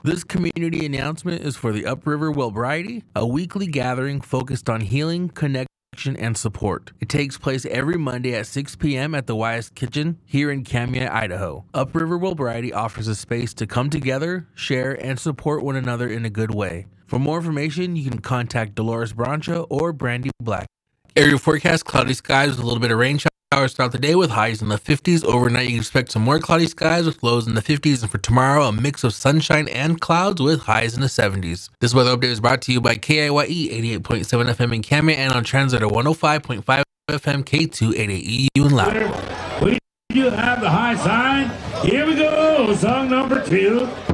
This community announcement is for the Upriver Wellbriety, a weekly gathering focused on healing, connection, and support. It takes place every Monday at 6 p.m. at the Wyatt's Kitchen here in Kamiah, Idaho. Upriver Wellbriety offers a space to come together, share, and support one another in a good way. For more information, you can contact Dolores Brancha or Brandy Black. Area forecast: cloudy skies with a little bit of rain showers throughout the day with highs in the 50s. Overnight, you can expect some more cloudy skies with lows in the 50s. And for tomorrow, a mix of sunshine and clouds with highs in the 70s. This weather update is brought to you by KIYE 88.7 FM in Kamiah and on Translator 105.5 FM K288EU in Loudon. We do have the high sign. Here we go. Song number 2.